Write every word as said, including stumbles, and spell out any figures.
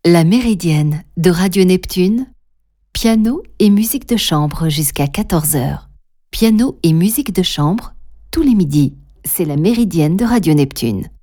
La Méridienne de Radio Neptune, piano et musique de chambre jusqu'à quatorze heures. Piano et musique de chambre, tous les midis, c'est la Méridienne de Radio Neptune.